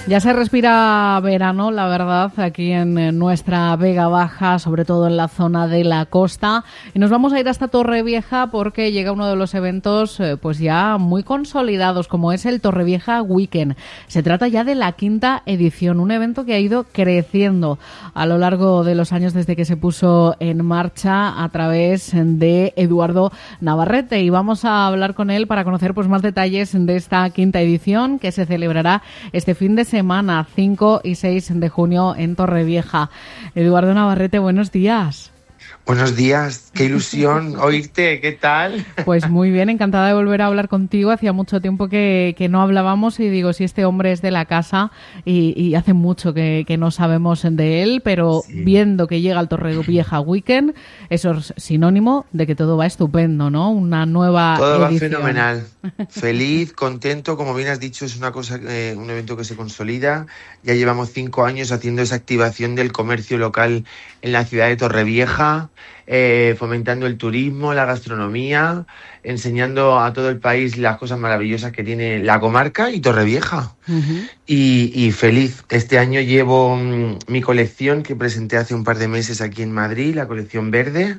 Ya se respira verano, la verdad, aquí en nuestra Vega Baja, sobre todo en la zona de la costa. Y nos vamos a ir hasta Torrevieja porque llega uno de los eventos pues ya muy consolidados, como es el Torrevieja Weekend. Se trata ya de la 5ª edición, un evento que ha ido creciendo a lo largo de los años desde que se puso en marcha a través de Eduardo Navarrete. Y vamos a hablar con él para conocer pues más detalles de esta 5ª edición que se celebrará este fin de semana, 5 y 6 de junio en Torrevieja. Eduardo Navarrete, buenos días. Buenos días, qué ilusión oírte, ¿qué tal? Pues muy bien, encantada de volver a hablar contigo. Hacía mucho tiempo que no hablábamos y digo, si este hombre es de la casa y hace mucho que no sabemos de él, pero sí, viendo que llega el Torrevieja Weekend, eso es sinónimo de que todo va estupendo, ¿no? Una nueva todo edición. Va fenomenal. Feliz, contento, como bien has dicho, es una cosa, un evento que se consolida. Ya llevamos 5 años haciendo esa activación del comercio local en la ciudad de Torrevieja, fomentando el turismo, la gastronomía, enseñando a todo el país las cosas maravillosas que tiene la comarca y Torrevieja. Uh-huh. Y feliz. Este año llevo mi colección que presenté hace un par de meses aquí en Madrid, la colección verde.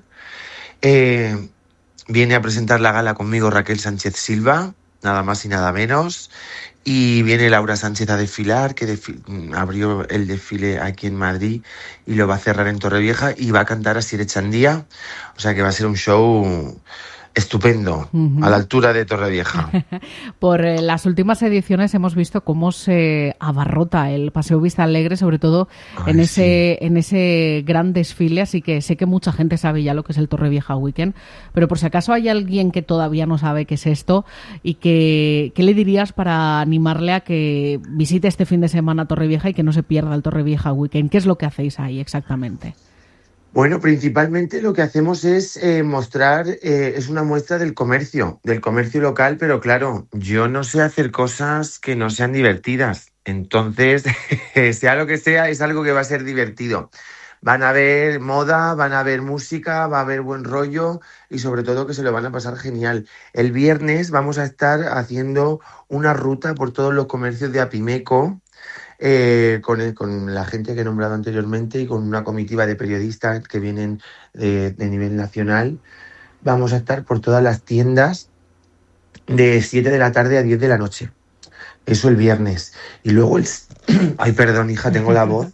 Viene a presentar la gala conmigo Raquel Sánchez Silva, nada más y nada menos. Y viene Laura Sánchez a desfilar, que abrió el desfile aquí en Madrid y lo va a cerrar en Torrevieja, y va a cantar Asier Echandía. O sea que va a ser un show estupendo, a la altura de Torrevieja. Por las últimas ediciones hemos visto cómo se abarrota el Paseo Vista Alegre, sobre todo en ese gran desfile, así que sé que mucha gente sabe ya lo que es el Torrevieja Weekend, pero por si acaso hay alguien que todavía no sabe qué es esto, y ¿qué le dirías para animarle a que visite este fin de semana Torrevieja y que no se pierda el Torrevieja Weekend? ¿Qué es lo que hacéis ahí exactamente? Bueno, principalmente lo que hacemos es mostrar, es una muestra del comercio local, pero claro, yo no sé hacer cosas que no sean divertidas. Entonces, sea lo que sea, es algo que va a ser divertido. Van a ver moda, van a ver música, va a haber buen rollo y sobre todo que se lo van a pasar genial. El viernes vamos a estar haciendo una ruta por todos los comercios de Apimeco, con la gente que he nombrado anteriormente y con una comitiva de periodistas que vienen de nivel nacional. Vamos a estar por todas las tiendas de 7 de la tarde a 10 de la noche. Eso el viernes. Y luego Ay, perdón, hija, tengo la voz.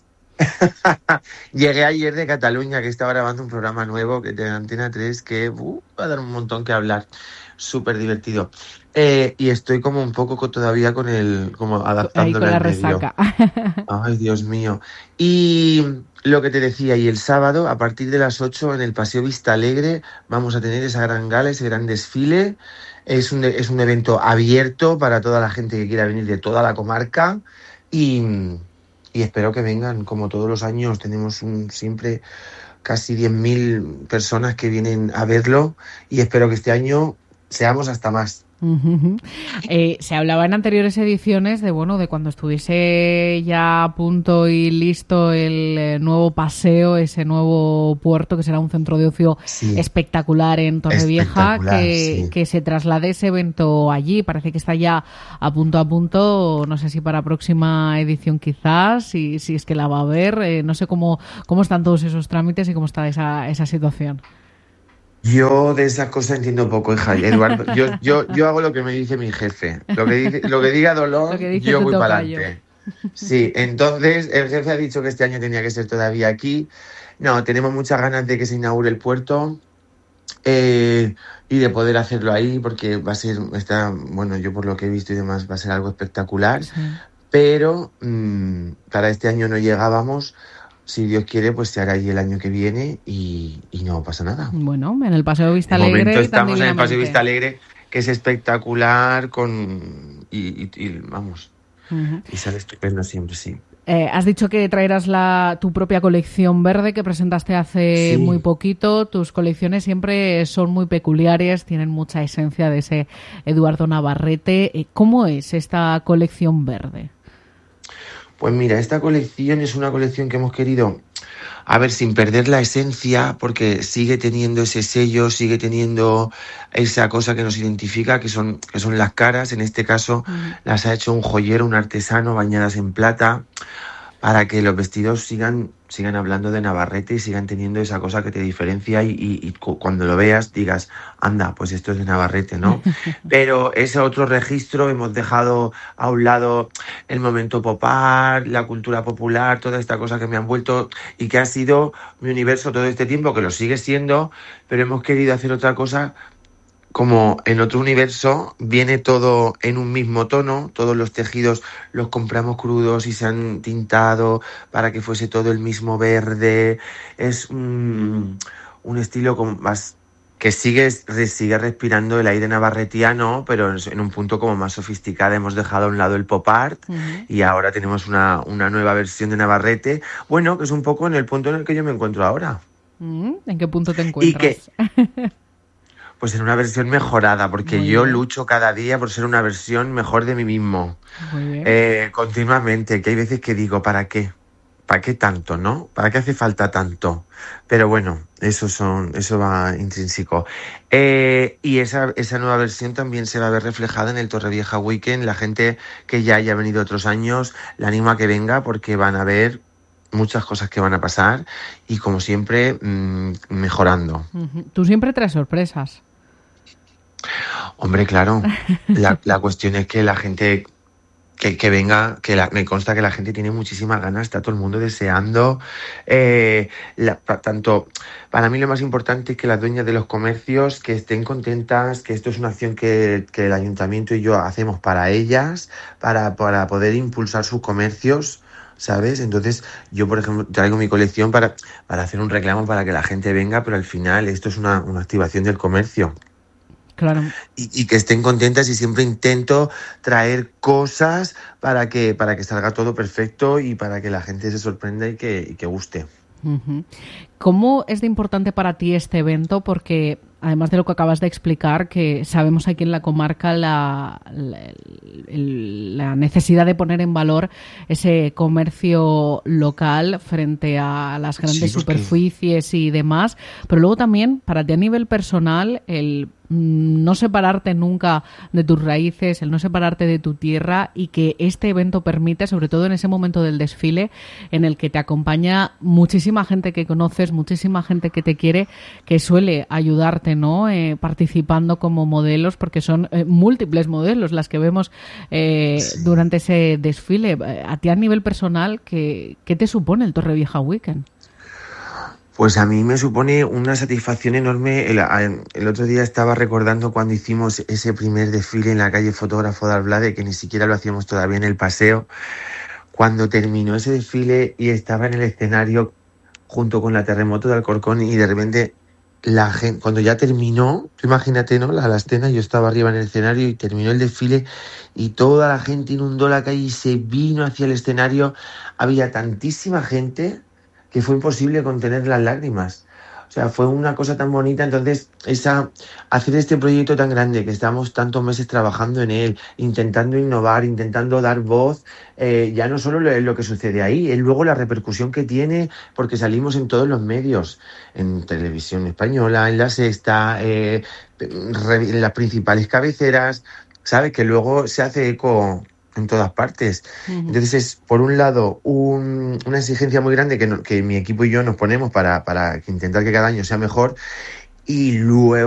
Llegué ayer de Cataluña, que estaba grabando un programa nuevo de Antena 3 que va a dar un montón que hablar. Súper divertido. Y estoy como un poco todavía como adaptándome con la resaca. Ay, Dios mío. Y lo que te decía, y el sábado, a partir de las 8 en el Paseo Vista Alegre, vamos a tener esa gran gala, ese gran desfile. Es un evento abierto para toda la gente que quiera venir de toda la comarca. Y espero que vengan, como todos los años. Tenemos siempre casi 10.000 personas que vienen a verlo, y espero que este año seamos hasta más. Uh-huh. Se hablaba en anteriores ediciones de cuando estuviese ya a punto y listo el nuevo paseo, ese nuevo puerto que será un centro de ocio espectacular en Torrevieja, que se traslade ese evento allí. Parece que está ya a punto, no sé si para próxima edición quizás, si es que la va a haber. No sé cómo están todos esos trámites y cómo está esa situación. Yo de esas cosas entiendo poco, hija. Eduardo, yo hago lo que me dice mi jefe. Lo que diga Dolor, yo voy para adelante. Sí, entonces el jefe ha dicho que este año tenía que ser todavía aquí. No, tenemos muchas ganas de que se inaugure el puerto y de poder hacerlo ahí, porque va a ser, yo por lo que he visto y demás, va a ser algo espectacular. Sí. Pero para este año no llegábamos. Si Dios quiere, pues se hará ahí el año que viene y no pasa nada. Bueno, en el Paseo Vista Alegre. De momento estamos en el Paseo Vista Alegre, que es espectacular vamos. Uh-huh. Y sale estupendo siempre, sí. Has dicho que traerás tu propia colección verde que presentaste hace muy poquito. Tus colecciones siempre son muy peculiares, tienen mucha esencia de ese Eduardo Navarrete. ¿Cómo es esta colección verde? Pues mira, esta colección es una colección que hemos querido, a ver, sin perder la esencia, porque sigue teniendo ese sello, sigue teniendo esa cosa que nos identifica, que son las caras. En este caso Ujú. las ha hecho un joyero, un artesano, bañadas en plata, para que los vestidos sigan hablando de Navarrete y sigan teniendo esa cosa que te diferencia y cuando lo veas digas, anda, pues esto es de Navarrete, ¿no? Pero ese otro registro hemos dejado a un lado el momento pop art, la cultura popular, toda esta cosa que me han vuelto y que ha sido mi universo todo este tiempo, que lo sigue siendo, pero hemos querido hacer otra cosa como en otro universo viene todo en un mismo tono, todos los tejidos los compramos crudos y se han tintado para que fuese todo el mismo verde. Es un estilo como más que sigue respirando el aire navarretiano, pero en un punto como más sofisticado. Hemos dejado a un lado el pop art Ujú. y ahora tenemos una nueva versión de Navarrete, bueno, que es un poco en el punto en el que yo me encuentro ahora. ¿En qué punto te Y que encuentras? Pues en una versión mejorada, porque Muy yo bien, lucho cada día por ser una versión mejor de mí mismo, muy bien. continuamente, que hay veces que digo, ¿para qué? ¿Para qué tanto, no? ¿Para qué hace falta tanto? Pero bueno, eso va intrínseco. Y esa nueva versión también se va a ver reflejada en el Torrevieja Weekend. La gente que ya haya venido otros años, la animo a que venga porque van a ver muchas cosas que van a pasar y como siempre, mejorando. Ujú. Tú siempre traes sorpresas. Hombre, claro. La cuestión es que la gente que venga, me consta que la gente tiene muchísimas ganas, está todo el mundo deseando. Tanto, para mí lo más importante es que las dueñas de los comercios que estén contentas, que esto es una acción que el ayuntamiento y yo hacemos para ellas, para poder impulsar sus comercios. ¿Sabes? Entonces, yo, por ejemplo, traigo mi colección para hacer un reclamo para que la gente venga, pero al final esto es una activación del comercio Claro. y que estén contentas y siempre intento traer cosas para que salga todo perfecto y para que la gente se sorprenda y que guste. Ujú. ¿Cómo es de importante para ti este evento? Porque además de lo que acabas de explicar, que sabemos aquí en la comarca la necesidad de poner en valor ese comercio local frente a las Sí, grandes porque superficies y demás, pero luego también para ti a nivel personal el no separarte nunca de tus raíces, el no separarte de tu tierra y que este evento permite, sobre todo en ese momento del desfile, en el que te acompaña muchísima gente que conoces, muchísima gente que te quiere, que suele ayudarte, ¿no? Participando como modelos, porque son múltiples modelos las que vemos sí. durante ese desfile. A ti a nivel personal, ¿qué te supone el Torrevieja Weekend? Pues a mí me supone una satisfacción enorme. El otro día estaba recordando cuando hicimos ese primer desfile en la calle Fotógrafo de Alblade, que ni siquiera lo hacíamos todavía en el paseo. Cuando terminó ese desfile y estaba en el escenario junto con la Terremoto de Alcorcón y de repente la gente, cuando ya terminó, tú imagínate, ¿no? La escena, yo estaba arriba en el escenario y terminó el desfile y toda la gente inundó la calle y se vino hacia el escenario. Había tantísima gente que fue imposible contener las lágrimas. O sea, fue una cosa tan bonita. Entonces, hacer este proyecto tan grande, que estamos tantos meses trabajando en él, intentando innovar, intentando dar voz, ya no solo es lo que sucede ahí, es luego la repercusión que tiene, porque salimos en todos los medios, en televisión española, en La Sexta, en las principales cabeceras, ¿sabes? Que luego se hace eco en todas partes. Ujú. Entonces es, por un lado, una exigencia muy grande que mi equipo y yo nos ponemos para intentar que cada año sea mejor y luego